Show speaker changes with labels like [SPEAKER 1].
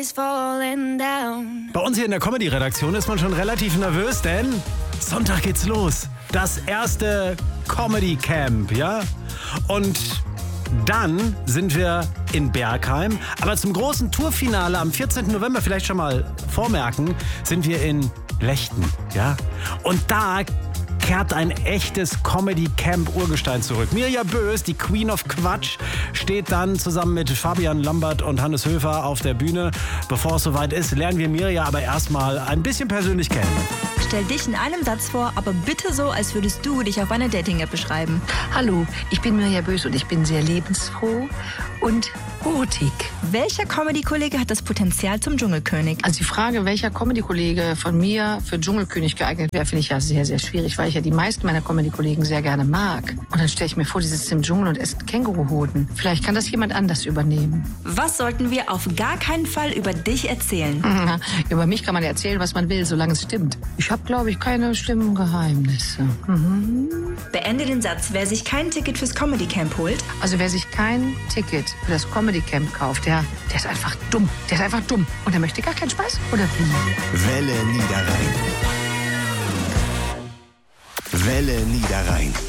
[SPEAKER 1] Bei uns hier in der Comedy-Redaktion ist man schon relativ nervös, denn Sonntag geht's los. Das erste Comedy-Camp, ja? Und dann sind wir in Bergheim. Aber zum großen Tourfinale am 14. November, vielleicht schon mal vormerken, sind wir in Lechten, ja? Und da kehrt ein echtes Comedy-Camp-Urgestein zurück. Mirja Bös, die Queen of Quatsch, steht dann zusammen mit Fabian Lambert und Hannes Höfer auf der Bühne. Bevor es soweit ist, lernen wir Mirja aber erstmal ein bisschen persönlich kennen.
[SPEAKER 2] Stell dich in einem Satz vor, aber bitte so, als würdest du dich auf einer Dating-App beschreiben.
[SPEAKER 3] Hallo, ich bin Mirja Bös und ich bin sehr lebensfroh und mutig.
[SPEAKER 2] Welcher Comedy-Kollege hat das Potenzial zum Dschungelkönig?
[SPEAKER 3] Also die Frage, welcher Comedy-Kollege von mir für Dschungelkönig geeignet wäre, finde ich ja sehr, sehr schwierig, weil ich ja die meisten meiner Comedy-Kollegen sehr gerne mag. Und dann stelle ich mir vor, die sitzen im Dschungel und essen Känguruhoden. Vielleicht kann das jemand anders übernehmen.
[SPEAKER 2] Was sollten wir auf gar keinen Fall über dich erzählen?
[SPEAKER 3] Über mich kann man erzählen, was man will, solange es stimmt. Ich habe, glaube ich, keine schlimmen Geheimnisse.
[SPEAKER 2] Beende den Satz. Wer sich kein Ticket fürs Comedy Camp holt,
[SPEAKER 3] Also wer sich kein Ticket für das Comedy Camp kauft, der ist einfach dumm. Der ist einfach dumm. Und der möchte gar keinen Spaß oder wie?
[SPEAKER 4] Welle Niederrhein. Welle Niederrhein.